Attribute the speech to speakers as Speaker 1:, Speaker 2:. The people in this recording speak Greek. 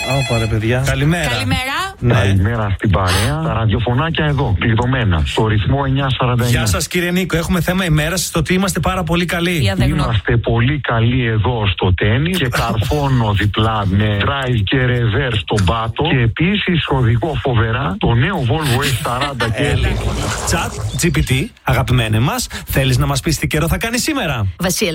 Speaker 1: Ωπα, παιδιά. Καλημέρα.
Speaker 2: Ναι. Καλημέρα στην παρέα. Τα ραδιοφωνάκια εδώ, κλειδωμένα. Στο ρυθμό 949.
Speaker 1: Γεια σας, κύριε Νίκο. Έχουμε θέμα ημέρας στο ότι είμαστε πάρα πολύ καλοί.
Speaker 2: Είμαστε πολύ καλοί εδώ στο τένις και καρφώνω διπλά με drive και reverse στον πάτο. Και επίσης οδηγώ φοβερά το νέο Volvo S40 και
Speaker 1: Chat GPT, αγαπημένε μας, θέλεις να μας πεις τι καιρό θα κάνει σήμερα?
Speaker 3: Βασίλη.